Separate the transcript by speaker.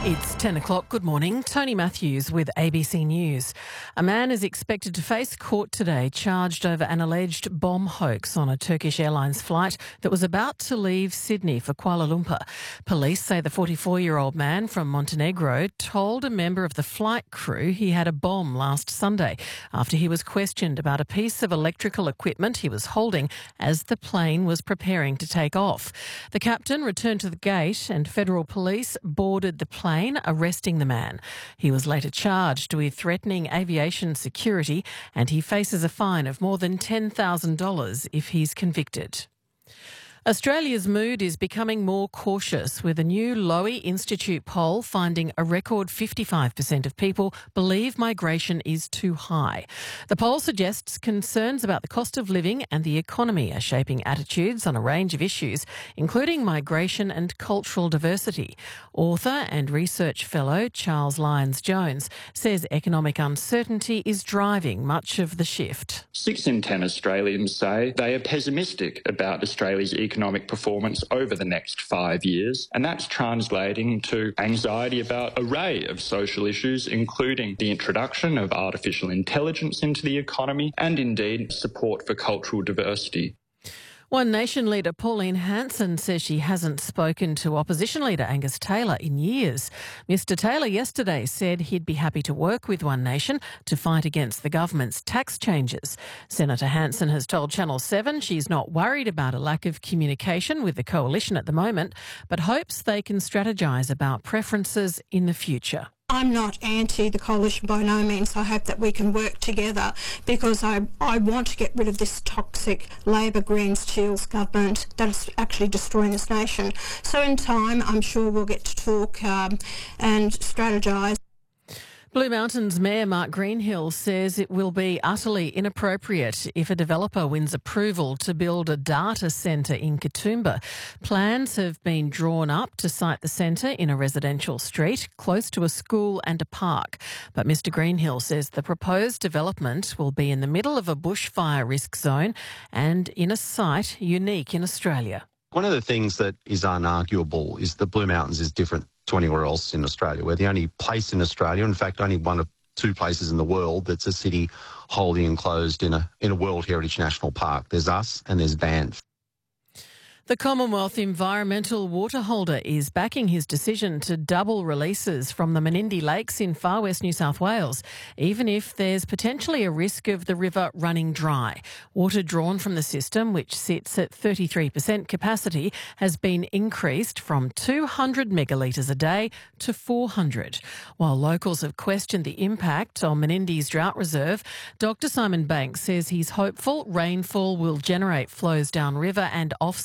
Speaker 1: It's 10 o'clock. Good morning. Tony Matthews with ABC News. A man is expected to face court today charged over an alleged bomb hoax on a Turkish Airlines flight that was about to leave Sydney for Kuala Lumpur. Police say the 44-year-old man from Montenegro told a member of the flight crew he had a bomb last Sunday after he was questioned about a piece of electrical equipment he was holding as the plane was preparing to take off. The captain returned to the gate and federal police boarded the plane, arresting the man. He was later charged with threatening aviation security and he faces a fine of more than $10,000 if he's convicted. Australia's mood is becoming more cautious, with a new Lowy Institute poll finding a record 55% of people believe migration is too high. The poll suggests concerns about the cost of living and the economy are shaping attitudes on a range of issues, including migration and cultural diversity. Author and research fellow Charles Lyons-Jones says economic uncertainty is driving much of the shift.
Speaker 2: 6 in 10 Australians say they are pessimistic about Australia's economic performance over the next 5 years, and that's translating to anxiety about an array of social issues, including the introduction of artificial intelligence into the economy and indeed support for cultural diversity.
Speaker 1: One Nation leader Pauline Hanson says she hasn't spoken to opposition leader Angus Taylor in years. Mr Taylor yesterday said he'd be happy to work with One Nation to fight against the government's tax changes. Senator Hanson has told Channel 7 she's not worried about a lack of communication with the coalition at the moment, but hopes they can strategise about preferences in the future.
Speaker 3: I'm not anti the coalition by no means. I hope that we can work together because I want to get rid of this toxic Labor, Greens, Shields government that is actually destroying this nation. So in time, I'm sure we'll get to talk and strategise.
Speaker 1: Blue Mountains Mayor Mark Greenhill says it will be utterly inappropriate if a developer wins approval to build a data centre in Katoomba. Plans have been drawn up to site the centre in a residential street close to a school and a park. But Mr Greenhill says the proposed development will be in the middle of a bushfire risk zone and in a site unique in Australia.
Speaker 4: One of the things that is unarguable is that Blue Mountains is different to anywhere else in Australia. We're the only place in Australia, in fact only one of 2 places in the world that's a city wholly enclosed in a World Heritage National Park. There's us and there's Banff.
Speaker 1: The Commonwealth environmental water holder is backing his decision to double releases from the Menindee Lakes in far west New South Wales, even if there's potentially a risk of the river running dry. Water drawn from the system, which sits at 33% capacity, has been increased from 200 megalitres a day to 400. While locals have questioned the impact on Menindee's drought reserve, Dr Simon Banks says he's hopeful rainfall will generate flows downriver and offset